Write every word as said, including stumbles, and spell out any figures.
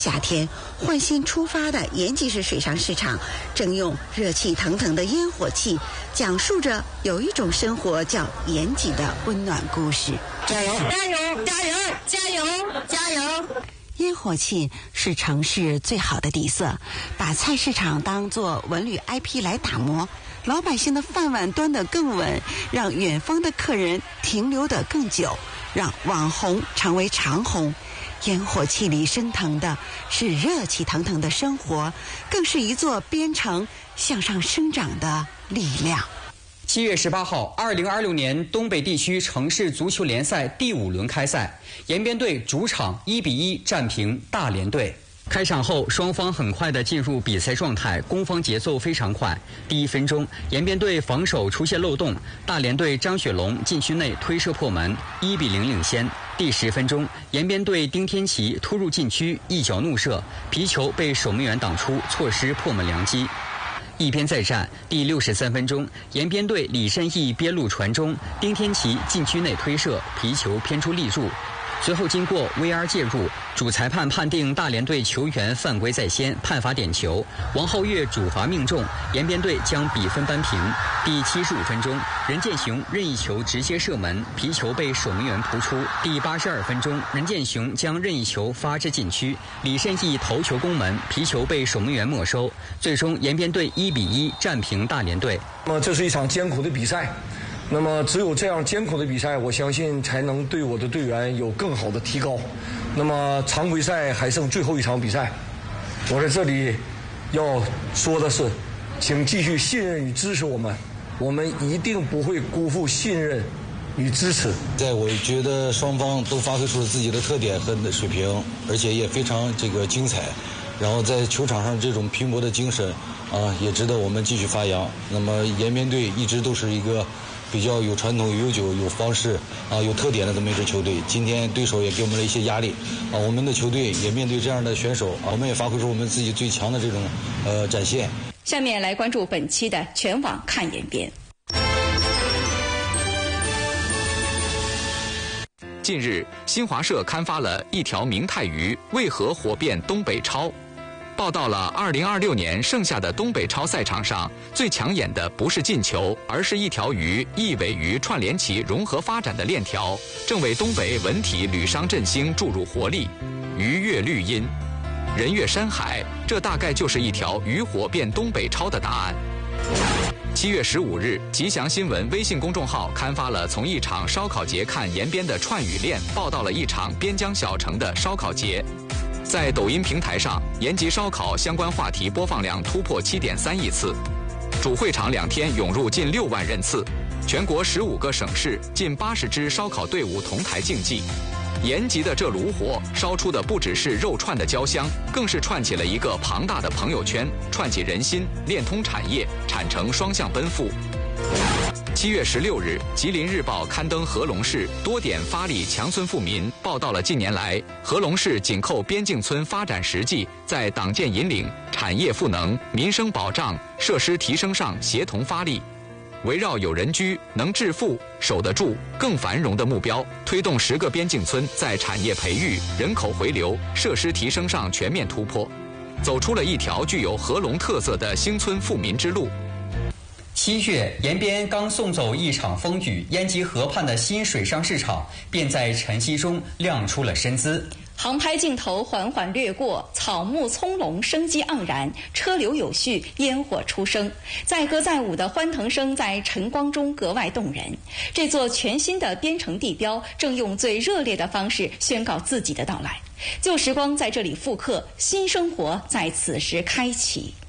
夏天换新出发的延吉市水上市场，正用热气腾腾的烟火气，讲述着有一种生活叫延吉的温暖故事。 加油！加油！加油！加油！加油！ 烟火气是城市最好的底色，把菜市场当作文旅 I P 来打磨，老百姓的饭碗端得更稳，让远方的客人停留得更久，让网红成为长红。烟火气里升腾的是热气腾腾的生活，更是一座边城向上生长的力量。 七月十八号，二零二六年东北地区城市足球联赛第五轮开赛，延边队主场一比一战平大连队。开场后，双方很快地进入比赛状态，攻防节奏非常快。第一分钟，延边队防守出现漏洞，大连队张雪龙禁区内推射破门，一比零领先。第十分钟，延边队丁天琪突入禁区，一脚怒射，皮球被守门员挡出，错失破门良机。一边再战，第六十三分钟，延边队李胜义边路传中，丁天琪禁区内推射，皮球偏出立柱。随后经过 V R 介入，主裁判判定大连队球员犯规在先，判罚点球。王皓月主罚命中，延边队将比分扳平。第七十五分钟，任建雄任意球直接射门，皮球被守门员扑出。第八十二分钟，任建雄将任意球发至禁区，李胜义头球攻门，皮球被守门员没收。最终，延边队一比一战平大连队。 那么，这是一场艰苦的比赛。那么只有这样艰苦的比赛，我相信才能对我的队员有更好的提高。那么常规赛还剩最后一场比赛，我在这里要说的是，请继续信任与支持我们，我们一定不会辜负信任与支持。 在我觉得双方都发挥出了自己的特点和水平，而且也非常这个精彩。然后在球场上这种拼搏的精神啊，也值得我们继续发扬。那么延边队一直都是一个比较有传统、有悠久、有方式啊、有特点的这么一支球队。今天对手也给我们了一些压力啊，我们的球队也面对这样的选手啊，我们也发挥出我们自己最强的这种呃展现。 下面来关注本期的全网看延边。 近日，新华社刊发了一条明太鱼为何火遍东北超。报道了二零二六年剩下的东北超赛场上最抢眼的不是进球，而是一条鱼一尾鱼串联起融合发展的链条，正为东北文体旅商振兴注入活力。鱼跃绿荫，人跃山海，这大概就是一条鱼火遍东北超的答案。七月十五日，吉祥新闻微信公众号刊发了从一场烧烤节看延边的串语链，报道了一场边疆小城的烧烤节。在抖音平台上，延吉烧烤相关话题播放量突破 七点三亿次，主会场两天涌入近六万人次，全国十五个省市近八十支烧烤队伍同台竞技。延吉的这炉火烧出的不只是肉串的焦香，更是串起了一个庞大的朋友圈，串起人心，链通产业，产成双向奔赴。七月十六日，吉林日报刊登合龙市多点发力强村富民，报道了近年来合龙市紧扣边境村发展实际，在党建引领、产业赋能、民生保障、设施提升上协同发力，围绕有人居、能致富、守得住、更繁荣的目标，推动十个边境村在产业培育、人口回流、设施提升上全面突破，走出了一条具有合龙特色的兴村富民之路。 七月，延边刚送走一场风雨，延吉河畔的新水上市场便在晨曦中亮出了身姿。 航拍镜头缓缓掠过，草木葱茏，生机盎然，车流有序，烟火初升，载歌载舞的欢腾声在晨光中格外动人。这座全新的边城地标正用最热烈的方式宣告自己的到来，旧时光在这里复刻，新生活在此时开启。